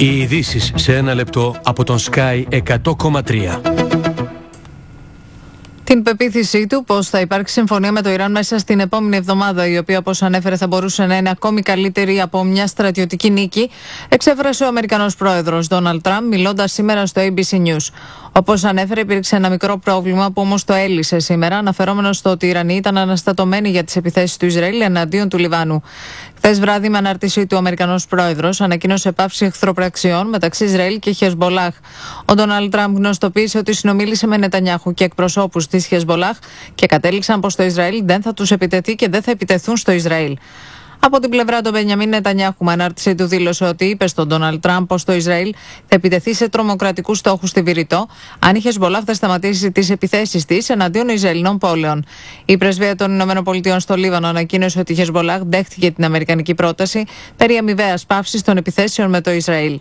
Οι ειδήσεις σε ένα λεπτό από τον Sky 100,3. Την πεποίθησή του πως θα υπάρξει συμφωνία με το Ιράν μέσα στην επόμενη εβδομάδα, η οποία, όπως ανέφερε, θα μπορούσε να είναι ακόμη καλύτερη από μια στρατιωτική νίκη, εξέφρασε ο Αμερικανός πρόεδρος Ντόναλντ Τραμπ μιλώντας σήμερα στο ABC News. Όπως ανέφερε, υπήρξε ένα μικρό πρόβλημα που όμως το έλυσε σήμερα, αναφερόμενος στο ότι οι Ιρανοί ήταν αναστατωμένοι για τις επιθέσεις του Ισραήλ εναντίον του Λιβάνου. Χθες βράδυ, με ανάρτησή του, ο Αμερικανός πρόεδρος ανακοίνωσε πάυση εχθροπραξιών μεταξύ Ισραήλ και Χεσμπολάχ. Ο Ντόναλντ Τραμπ γνωστοποίησε ότι συνομίλησε με Νετανιάχου και εκπροσώπους της Χεσμπολάχ και κατέληξαν πως το Ισραήλ δεν θα τους επιτεθεί και δεν θα επιτεθούν στο Ισραήλ. Από την πλευρά του, Μπενιαμίν Νετανιάχου, με ανάρτησή του, δήλωσε ότι είπε στον Ντόναλντ Τραμπ πως το Ισραήλ θα επιτεθεί σε τρομοκρατικούς στόχους στη Βηρητό, αν η Χεσμπολάχ θα σταματήσει τις επιθέσεις της εναντίον Ισραηλινών πόλεων. Η πρεσβεία των ΗΠΑ στο Λίβανο ανακοίνωσε ότι η Χεσμπολάχ δέχτηκε την αμερικανική πρόταση περί αμοιβαίας πάυσης των επιθέσεων με το Ισραήλ.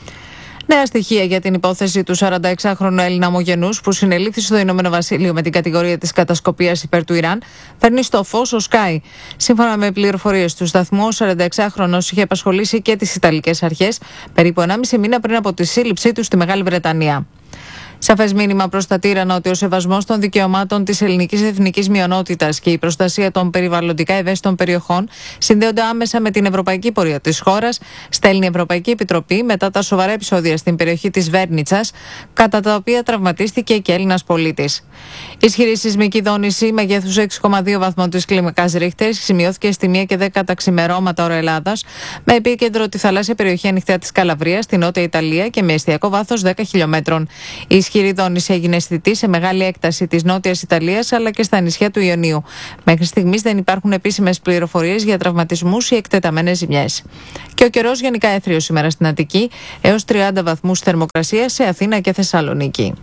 Νέα στοιχεία για την υπόθεση του 46χρονου Έλληνα ομογενούς που συνελήφθη στο Ηνωμένο Βασίλειο με την κατηγορία της κατασκοπίας υπέρ του Ιράν φέρνει στο φως ο Sky. Σύμφωνα με πληροφορίες του σταθμού, ο 46χρονος είχε απασχολήσει και τις Ιταλικές αρχές περίπου 1,5 μήνα πριν από τη σύλληψή του στη Μεγάλη Βρετανία. Σαφές μήνυμα προς τα τύρανα ότι ο σεβασμός των δικαιωμάτων της ελληνικής εθνικής μειονότητας και η προστασία των περιβαλλοντικά ευαίσθητων περιοχών συνδέονται άμεσα με την ευρωπαϊκή πορεία της χώρας, στέλνει η Ευρωπαϊκή Επιτροπή μετά τα σοβαρά επεισόδια στην περιοχή της Βέρνιτσας, κατά τα οποία τραυματίστηκε και Έλληνας πολίτης. Ισχυρή σεισμική δόνηση μεγέθους 6,2 βαθμών της κλίμακας Ρίχτερ σημειώθηκε στη 1 και 10 τα ξημερώματα ώρα Ελλάδας, με επίκεντρο τη θαλάσσια περιοχή ανοιχτά της Καλαβρίας, στη Νότια Ιταλία και με εστιακό βάθος 10 χιλιόμετρων. Η ισχυρή δόνηση έγινε αισθητή σε μεγάλη έκταση της Νότιας Ιταλίας αλλά και στα νησιά του Ιωνίου. Μέχρι στιγμής δεν υπάρχουν επίσημες πληροφορίες για τραυματισμούς ή εκτεταμένες ζημιές. Και ο καιρός γενικά έθριος σήμερα στην Αττική, έως 30 βαθμούς θερμοκρασία σε Αθήνα και Θεσσαλονίκη.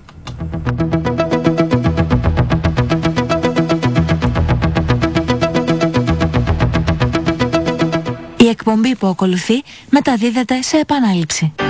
Η εκπομπή που ακολουθεί μεταδίδεται σε επανάληψη.